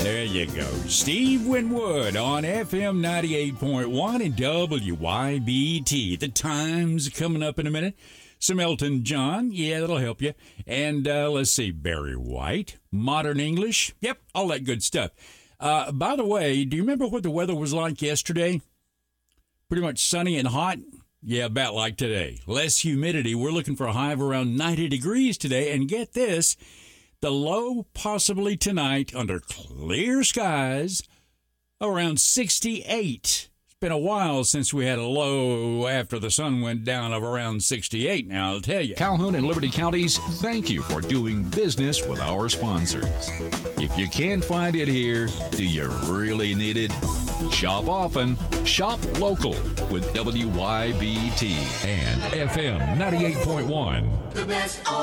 There you go. Steve Winwood on FM 98.1 and WYBT. The Time's coming up in a minute. Some Elton John. Yeah, that'll help you. And let's see, Barry White. Modern English. Yep, all that good stuff. By the way, do you remember what the weather was like yesterday? Pretty much sunny and hot. Yeah, about like today. Less humidity. We're looking for a high of around 90 degrees today. And get this, the low possibly tonight under clear skies around 68. It's been a while since we had a low after the sun went down of around 68. Now, I'll tell you. Calhoun and Liberty Counties, thank you for doing business with our sponsors. If you can't find it here, do you really need it? Shop often, shop local with WYBT and FM 98.1. The best